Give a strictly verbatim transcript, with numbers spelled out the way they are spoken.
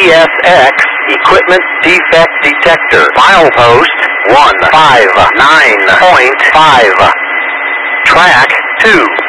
S X Equipment Defect Detector. Milepost one five nine point five. Track two.